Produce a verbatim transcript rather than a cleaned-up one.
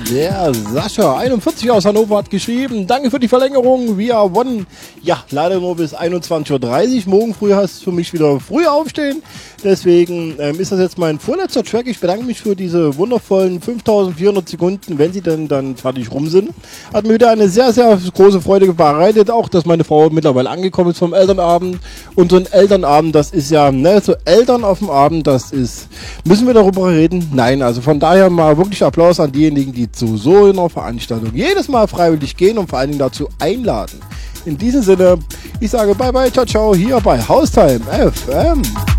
Der Sascha einundvierzig aus Hannover hat geschrieben, danke für die Verlängerung via One. Ja, leider nur bis einundzwanzig Uhr dreißig. Morgen früh heißt es für mich wieder früh aufstehen. Deswegen ähm, ist das jetzt mein vorletzter Track. Ich bedanke mich für diese wundervollen fünftausendvierhundert Sekunden, wenn sie denn dann fertig rum sind. Hat mir wieder eine sehr, sehr große Freude bereitet. Auch, dass meine Frau mittlerweile angekommen ist vom Elternabend. Und so ein Elternabend, das ist ja, ne, so Eltern auf dem Abend, das ist, müssen wir darüber reden? Nein, also von daher mal wirklich Applaus an diejenigen, die zu so einer Veranstaltung jedes Mal freiwillig gehen und vor allen Dingen dazu einladen. In diesem Sinne, ich sage bye bye, ciao ciao, hier bei Haustime F M.